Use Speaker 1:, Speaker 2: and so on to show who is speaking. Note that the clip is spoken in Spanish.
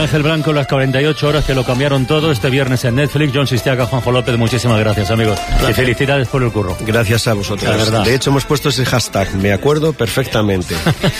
Speaker 1: Ángel Blanco, las 48 horas que lo cambiaron todo, este viernes en Netflix. Jon Sistiaga, Juanjo López, muchísimas gracias, amigos. Gracias. Y felicidades por el curro.
Speaker 2: Gracias a vosotros.
Speaker 1: De hecho,
Speaker 2: hemos puesto ese hashtag, me acuerdo perfectamente.